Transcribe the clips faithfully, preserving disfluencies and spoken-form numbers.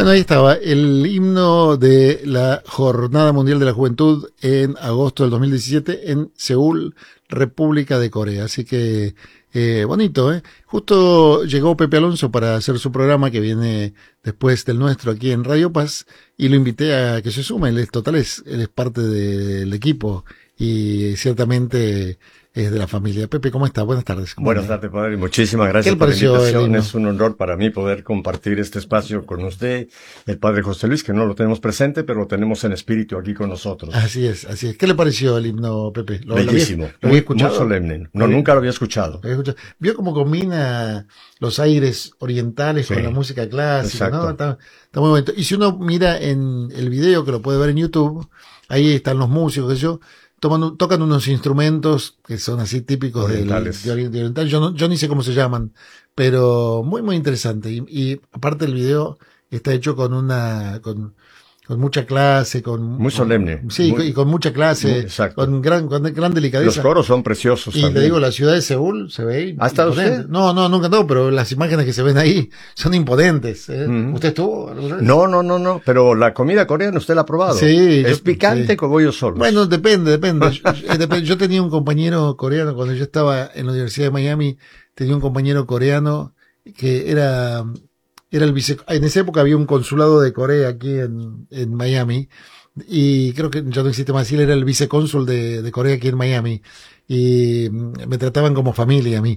Bueno, ahí estaba el himno de la Jornada Mundial de la Juventud en agosto del dos mil diecisiete en Seúl, República de Corea. Así que eh, bonito, ¿eh? Justo llegó Pepe Alonso para hacer su programa que viene después del nuestro aquí en Radio Paz y lo invité a que se sume. Él es total, es, él es parte del equipo y ciertamente es de la familia. Pepe, ¿cómo está? Buenas tardes. Buenas tardes, padre. Muchísimas gracias por la invitación. Es un honor para mí poder compartir este espacio con usted, el padre José Luis, que no lo tenemos presente, pero lo tenemos en espíritu aquí con nosotros. Así es, así es. ¿Qué le pareció el himno, Pepe? ¿Lo, Bellísimo. ¿Lo había escuchado? Muy solemne. No, nunca lo había escuchado. ¿Lo había escuchado? ¿Vio cómo combina los aires orientales sí, con la música clásica? Exacto. ¿No? Está, está muy bonito. Y si uno mira en el video, que lo puede ver en YouTube, ahí están los músicos, qué sé yo, Toman, tocan unos instrumentos que son así típicos del, de, de oriental. Yo, no, yo ni sé cómo se llaman, pero muy, muy interesante. Y, y aparte el video está hecho con una, con, con mucha clase, con muy solemne. Con, sí, muy, y con mucha clase, exacto. con gran, con gran delicadeza. Los coros son preciosos. Y también. te digo, la ciudad de Seúl se ve. ¿Ha estado usted? No, no, nunca no, pero las imágenes que se ven ahí son imponentes. ¿eh? Uh-huh. ¿Usted estuvo? No, no, no, no, pero la comida coreana usted la ha probado. Sí. ¿Es yo, picante sí. como ellos solos? Bueno, depende, depende. yo, depende. Yo tenía un compañero coreano cuando yo estaba en la Universidad de Miami, tenía un compañero coreano que era, era el vice, en esa época había un consulado de Corea aquí en, en Miami, y creo que ya no existe más, él era el vicecónsul de, de Corea aquí en Miami, y me trataban como familia a mí,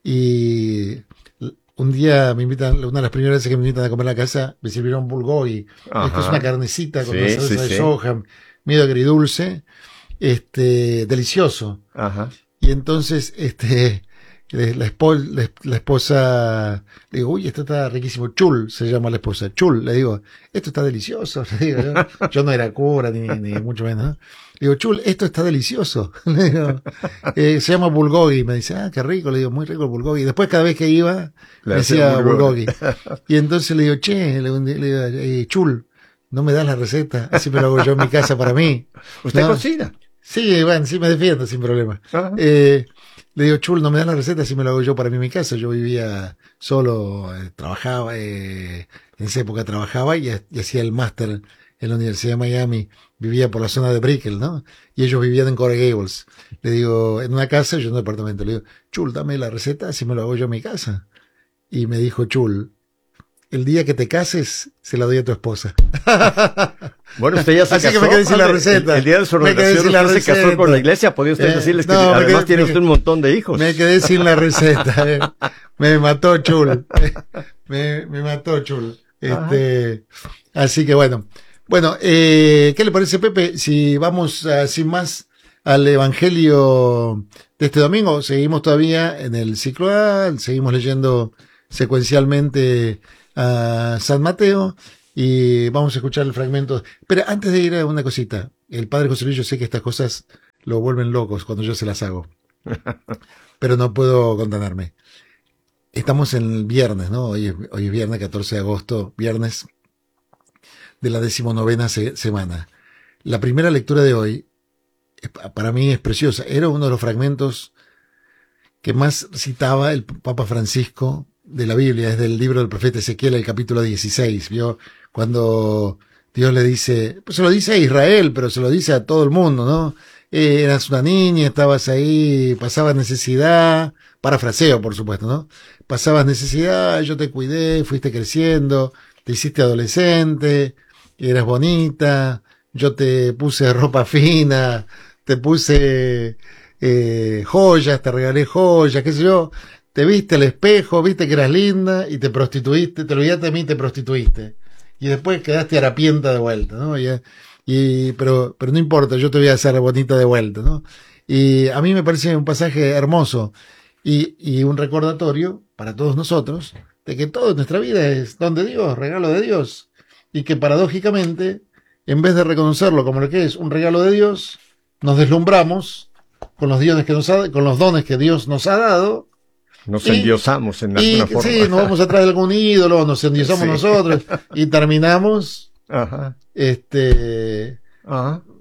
y un día me invitan, una de las primeras veces que me invitan a comer a la casa, me sirvieron bulgogi, esto es una carnecita con sí, una salsa sí, de sí. soja, medio agridulce, este, delicioso. Ajá. Y entonces, este, la, esposa, la, la esposa, le digo, uy, esto está riquísimo, Chul, se llama la esposa, Chul, le digo, esto está delicioso, le digo, yo, yo no era cura, ni, ni mucho menos, ¿no? Le digo, Chul, esto está delicioso, le digo, eh, se llama bulgogi, me dice, ah, qué rico, le digo, muy rico el bulgogi, después cada vez que iba, le me decía bulgogi, y entonces le digo, che, le, le digo, eh, Chul, no me das la receta, así me lo hago yo en mi casa para mí. ¿Usted ¿no? cocina? Sí, bueno, sí me defiendo sin problema. Uh-huh. Eh, le digo, Chul, no me das la receta, así me lo hago yo para mí en mi casa. Yo vivía solo, eh, trabajaba, eh, en esa época trabajaba y, y hacía el máster en la Universidad de Miami. Vivía por la zona de Brickell, ¿no? Y ellos vivían en Coral Gables. Le digo, en una casa, yo en un departamento. Le digo, Chul, dame la receta, así me lo hago yo en mi casa. Y me dijo, Chul, el día que te cases, se la doy a tu esposa. Bueno, usted ya se Así casó. que me quedé sin la receta. El, el día de su ordenación usted se casó con la iglesia. Podría usted eh, decirles que no, además quedé, tiene usted un montón de hijos. Me quedé sin la receta. eh. Me mató Chul. Me, me mató Chul. Este, así que bueno. Bueno, eh, ¿qué le parece, Pepe? Si vamos uh, sin más al Evangelio de este domingo. Seguimos todavía en el ciclo A. Seguimos leyendo secuencialmente a San Mateo y vamos a escuchar el fragmento. Pero antes de ir a una cosita, el padre José Luis, yo sé que estas cosas lo vuelven locos cuando yo se las hago, pero no puedo contenerme. Estamos en el viernes, ¿no? Hoy es, hoy es viernes catorce de agosto, viernes de la decimonovena se, semana. La primera lectura de hoy, para mí es preciosa. Era uno de los fragmentos que más citaba el Papa Francisco de la Biblia, es del libro del profeta Ezequiel, el capítulo dieciséis, ¿vio? Cuando Dios le dice, pues se lo dice a Israel, pero se lo dice a todo el mundo, ¿no? Eh, eras una niña, estabas ahí, pasabas necesidad, parafraseo, por supuesto, ¿no? Pasabas necesidad, yo te cuidé, fuiste creciendo, te hiciste adolescente, eras bonita, yo te puse ropa fina, te puse eh, joyas, te regalé joyas, qué sé yo, te viste al espejo, viste que eras linda y te prostituiste, te olvidaste de mí y te prostituiste. Y después quedaste harapienta de vuelta, ¿no? Y, y, pero, pero no importa, yo te voy a hacer bonita de vuelta, ¿no? Y a mí me parece un pasaje hermoso y, y un recordatorio para todos nosotros de que todo en nuestra vida es don de Dios, regalo de Dios. Y que paradójicamente, en vez de reconocerlo como lo que es un regalo de Dios, nos deslumbramos con los dones que nos ha, con los dones que Dios nos ha dado. Nos y, endiosamos en alguna y, forma. Sí, nos vamos atrás de algún ídolo, nos endiosamos sí. nosotros y terminamos Ajá. este Ajá.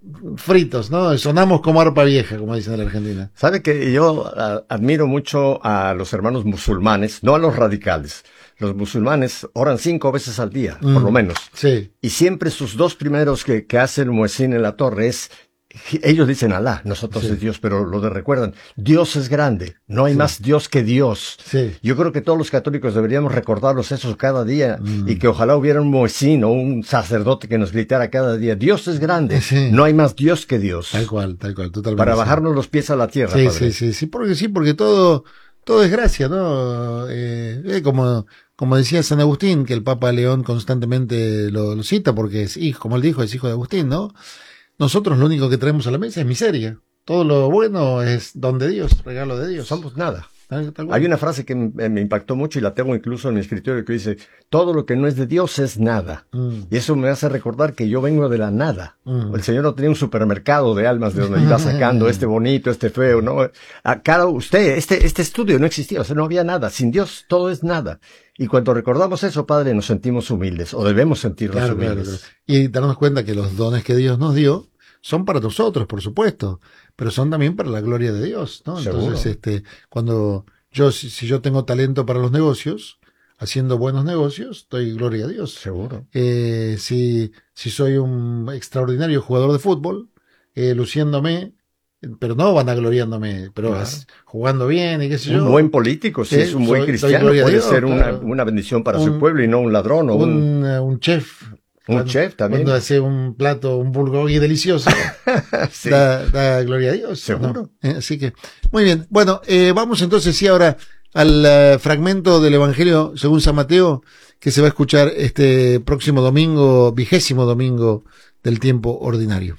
fritos, ¿no? Sonamos como arpa vieja, como dicen en la Argentina. Sabe que yo a, admiro mucho a los hermanos musulmanes, no a los radicales. Los musulmanes oran cinco veces al día, mm, por lo menos. Sí. Y siempre sus dos primeros que, que hace el muezzin en la torre es, ellos dicen Alá, nosotros sí. es Dios, pero lo de recuerdan, Dios es grande, no hay sí. más Dios que Dios. Sí. Yo creo que todos los católicos deberíamos recordarlos eso cada día mm. y que ojalá hubiera un muezzin o un sacerdote que nos gritara cada día, Dios es grande, sí. no hay más Dios que Dios. Tal cual, tal cual, totalmente. Para bajarnos los pies a la tierra, sí, padre. Sí, sí, sí, porque sí, porque todo, todo es gracia, ¿no? Eh, eh, como, como decía San Agustín, que el Papa León constantemente lo, lo cita, porque es hijo, como él dijo, es hijo de Agustín, ¿no? Nosotros lo único que traemos a la mesa es miseria. Todo lo bueno es don de Dios, regalo de Dios. Somos nada. Hay una frase que me, me impactó mucho y la tengo incluso en mi escritorio que dice, todo lo que no es de Dios es nada. Mm. Y eso me hace recordar que yo vengo de la nada. Mm. El Señor no tenía un supermercado de almas de donde iba sacando este bonito, este feo, ¿no? Acá usted, este, este estudio no existía, o sea, no había nada. Sin Dios todo es nada. Y cuando recordamos eso, Padre, nos sentimos humildes, o debemos sentirnos claro, humildes. Claro, claro. Y darnos cuenta que los dones que Dios nos dio son para nosotros, por supuesto, pero son también para la gloria de Dios, ¿no? Seguro. Entonces, este, cuando yo, si, si yo tengo talento para los negocios, haciendo buenos negocios, doy gloria a Dios. Seguro. Eh, si, si soy un extraordinario jugador de fútbol, eh, luciéndome, pero no vanagloriándome, pero claro. jugando bien y qué sé yo. Un buen político, si eh, es un buen soy, cristiano, puede Dios, ser una, claro. una bendición para un, su pueblo y no un ladrón o un... Un, un chef. Un cuando, chef también. Cuando hace un plato, un bulgogi delicioso, sí. da, da gloria a Dios. Seguro. ¿No? Eh, así que, muy bien. Bueno, eh, vamos entonces sí ahora al uh, fragmento del Evangelio según San Mateo, que se va a escuchar este próximo domingo, vigésimo domingo del tiempo ordinario.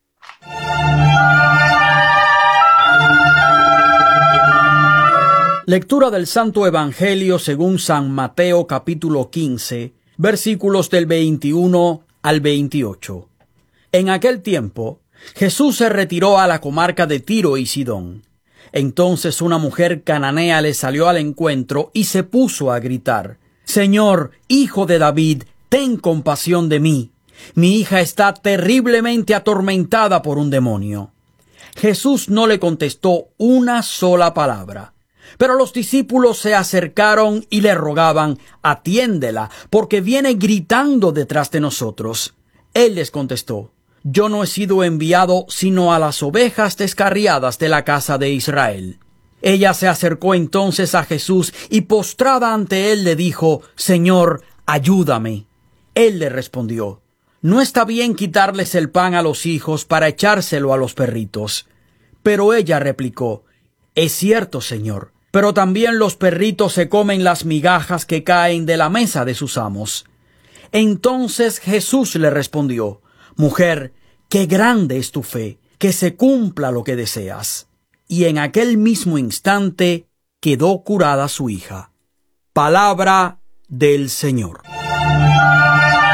Lectura del Santo Evangelio según San Mateo capítulo quince, versículos del veintiuno al veintiocho. En aquel tiempo, Jesús se retiró a la comarca de Tiro y Sidón. Entonces una mujer cananea le salió al encuentro y se puso a gritar, «Señor, hijo de David, ten compasión de mí. Mi hija está terriblemente atormentada por un demonio». Jesús no le contestó una sola palabra. Pero los discípulos se acercaron y le rogaban, «Atiéndela, porque viene gritando detrás de nosotros». Él les contestó, «Yo no he sido enviado sino a las ovejas descarriadas de la casa de Israel». Ella se acercó entonces a Jesús y postrada ante él le dijo, «Señor, ayúdame». Él le respondió, «No está bien quitarles el pan a los hijos para echárselo a los perritos». Pero ella replicó, «Es cierto, Señor, pero también los perritos se comen las migajas que caen de la mesa de sus amos». Entonces Jesús le respondió, «Mujer, qué grande es tu fe, que se cumpla lo que deseas». Y en aquel mismo instante quedó curada su hija. Palabra del Señor.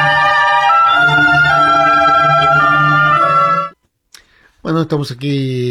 Bueno, estamos aquí